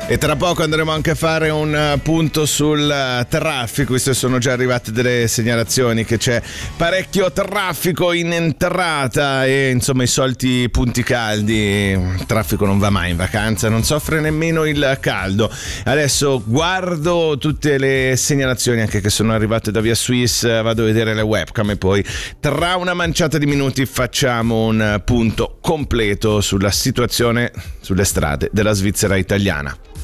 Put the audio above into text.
E tra poco andremo anche a fare un punto sul traffico, visto che sono già arrivate delle segnalazioni che c'è parecchio traffico in entrata e insomma i soliti punti caldi. Il traffico non va mai in vacanza, non soffre nemmeno il caldo. Adesso guardo tutte le segnalazioni anche che sono arrivate da Via Swiss, vado a vedere le webcam e poi tra una manciata di minuti facciamo un punto completo sulla situazione sulle strade della Svizzera italiana.